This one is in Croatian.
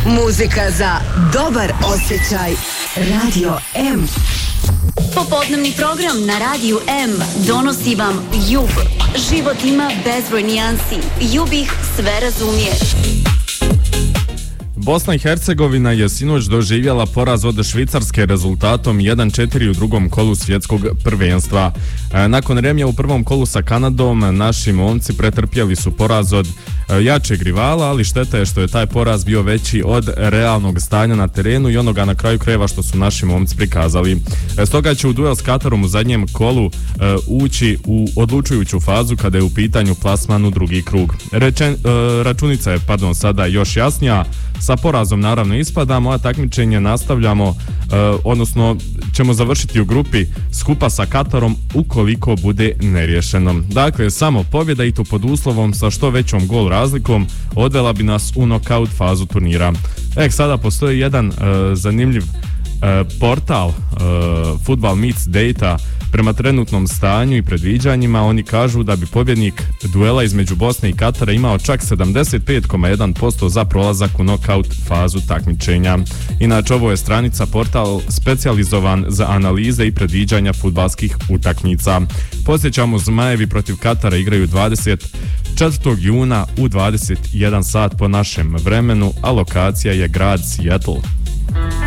Muzika za dobar osjećaj. Radio M. Popodnevni program na Radiju M donosi vam Jub. Život ima bezbroj nijansi. Jub ih sve razumije. Bosna i Hercegovina je sinoć doživjela poraz od Švicarske rezultatom 1-4 u drugom kolu svjetskog prvenstva. Nakon remija u prvom kolu sa Kanadom, naši momci pretrpjeli su poraz od jačeg rivala, ali šteta je što je taj poraz bio veći od realnog stanja na terenu i onoga na kraju krajeva što su naši momci prikazali. Stoga će u duel s Katarom u zadnjem kolu ući u odlučujuću fazu kada je u pitanju plasman u drugi krug. Računica je sada još jasnija. Sa porazom naravno ispadamo, a takmičenje nastavljamo, odnosno ćemo završiti u grupi skupa sa Katarom ukoliko bude neriješeno. Dakle, samo pobjeda i to pod uslovom sa što većom gol razlikom odvela bi nas u nokaut fazu turnira. Sada postoji jedan zanimljiv portal Football Meets Data. Prema trenutnom stanju i predviđanjima oni kažu da bi pobjednik duela između Bosne i Katara imao čak 75,1% za prolazak u nokaut fazu takmičenja. Inače, ovo je stranica portal specijalizovan za analize i predviđanja fudbalskih utakmica. Podsjećamo, Zmajevi protiv Katara igraju 24. juna u 21 sat po našem vremenu, a lokacija je grad Seattle.